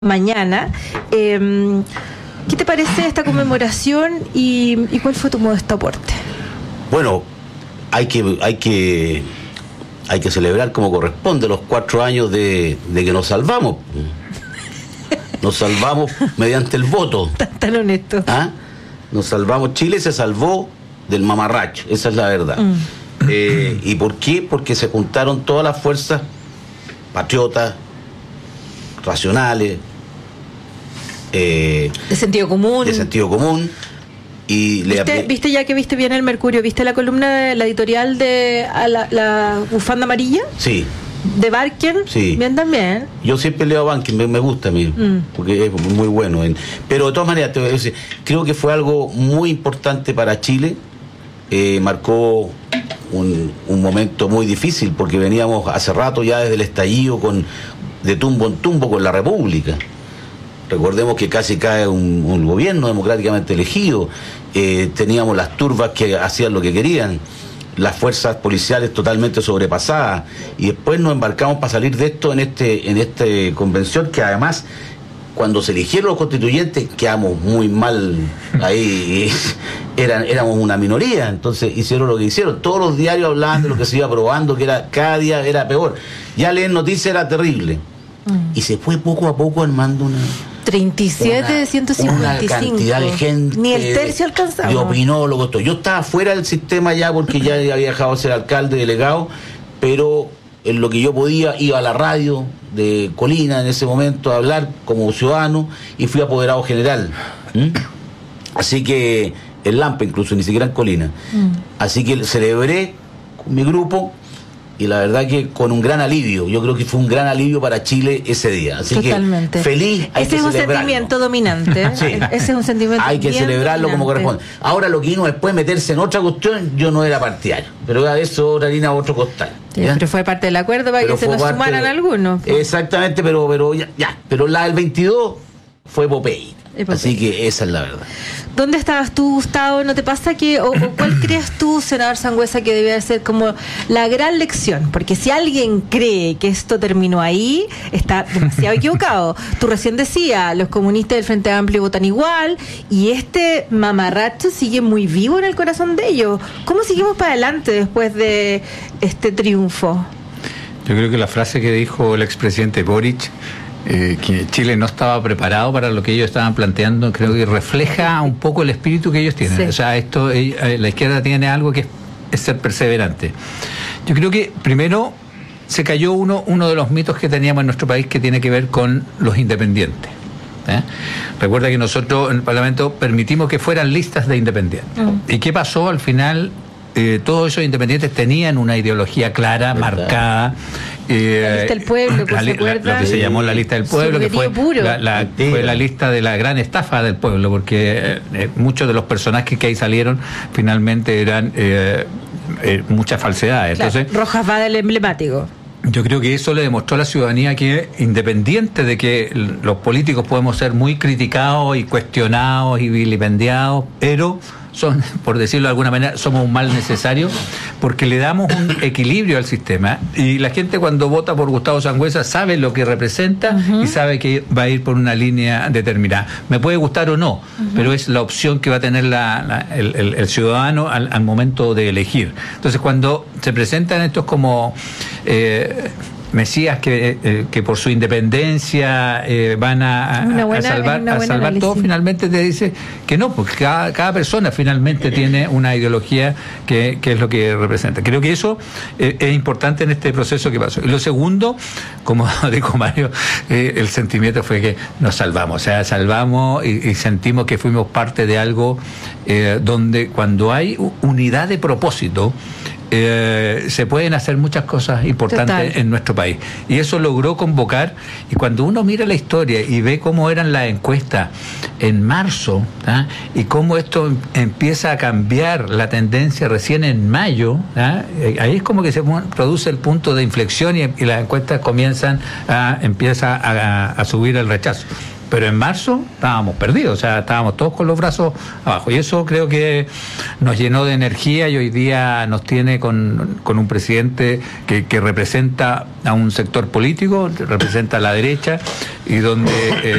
mañana. ¿Qué te parece esta conmemoración y cuál fue tu modesto aporte? Bueno, hay que celebrar como corresponde los 4 años de que nos salvamos. Nos salvamos mediante el voto. Tan honesto. ¿Ah? Nos salvamos. Chile se salvó del mamarracho, esa es la verdad. ¿Y por qué? Porque se juntaron todas las fuerzas patriotas, racionales, de sentido común. Y ¿Viste ya que viste bien el Mercurio? ¿Viste la columna de la editorial de la bufanda amarilla? Sí. ¿De Barken? Sí. Bien también. Yo siempre leo a Barken, me gusta a mí, porque es muy bueno. Pero de todas maneras, te voy a decir, creo que fue algo muy importante para Chile. Marcó un momento muy difícil, porque veníamos hace rato ya desde el estallido de tumbo en tumbo con la República. Recordemos que casi cae un gobierno democráticamente elegido. Teníamos las turbas que hacían lo que querían, las fuerzas policiales totalmente sobrepasadas, y después nos embarcamos para salir de esto en esta convención, que además, cuando se eligieron los constituyentes, quedamos muy mal ahí. Éramos una minoría, entonces hicieron lo que hicieron. Todos los diarios hablaban de lo que se iba aprobando, que cada día era peor. Ya leer noticias era terrible. Y se fue poco a poco armando 37 de 155. Una cantidad de gente. Ni el tercio alcanzaba. De opinólogos, todo. Yo estaba fuera del sistema ya, porque ya había dejado de ser alcalde, delegado, pero en lo que yo podía iba a la radio de Colina en ese momento a hablar como ciudadano, y fui apoderado general. Así que, en Lampa incluso, ni siquiera en Colina. Así que celebré con mi grupo, y la verdad que con un gran alivio. Yo creo que fue un gran alivio para Chile ese día. Así totalmente. Que feliz. Ese es un sentimiento dominante. Sí. Ese es un sentimiento. Hay que celebrarlo dominante. como corresponde. Ahora, lo que vino después, meterse en otra cuestión, yo no era partidario. Pero eso, otra harina a otro costal. Sí, pero fue parte del acuerdo para que se nos sumaran algunos. Exactamente, pero ya. Pero la del 22 fue Popeye. Así que esa es la verdad. ¿Dónde estabas tú, Gustavo? ¿No te pasa o cuál crees tú, senador Sangüesa, que debe ser como la gran lección? Porque si alguien cree que esto terminó ahí, está demasiado equivocado. Tú recién decías, los comunistas del Frente Amplio votan igual, y este mamarracho sigue muy vivo en el corazón de ellos. ¿Cómo seguimos para adelante después de este triunfo? Yo creo que la frase que dijo el expresidente Boric, que Chile no estaba preparado para lo que ellos estaban planteando, creo que refleja un poco el espíritu que ellos tienen. Sí. O sea, la izquierda tiene algo que es ser perseverante. Yo creo que primero se cayó uno de los mitos que teníamos en nuestro país, que tiene que ver con los independientes. Recuerda que nosotros en el Parlamento permitimos que fueran listas de independientes. ¿Y qué pasó al final? Todos esos independientes tenían una ideología clara, marcada. La lista del pueblo, lo que se llamó la lista del pueblo, que fue la lista de la gran estafa del pueblo, porque muchos de los personajes que ahí salieron finalmente eran muchas falsedades. Claro, entonces, Rojas va del emblemático. Yo creo que eso le demostró a la ciudadanía que, independiente de que los políticos podemos ser muy criticados y cuestionados y vilipendiados, pero son, por decirlo de alguna manera, somos un mal necesario, porque le damos un equilibrio al sistema, y la gente, cuando vota por Gustavo Sangüesa, sabe lo que representa y sabe que va a ir por una línea determinada. Me puede gustar o no, pero es la opción que va a tener el ciudadano al momento de elegir. Entonces, cuando se presentan estos como mesías que por su independencia van a salvar todo, finalmente te dice que no, porque cada persona finalmente tiene una ideología que es lo que representa. Creo que eso es importante en este proceso que pasó. Y lo segundo, como dijo Mario, el sentimiento fue que nos salvamos, o sea, salvamos y sentimos que fuimos parte de algo donde, cuando hay unidad de propósito, se pueden hacer muchas cosas importantes en nuestro país, y eso logró convocar. Y cuando uno mira la historia y ve cómo eran las encuestas en marzo, y cómo esto empieza a cambiar la tendencia recién en mayo, ahí es como que se produce el punto de inflexión, y las encuestas empieza a subir el rechazo. pero en marzo estábamos perdidos, o sea, estábamos todos con los brazos abajo, y eso creo que nos llenó de energía, y hoy día nos tiene con un presidente que representa a un sector político, representa a la derecha, y donde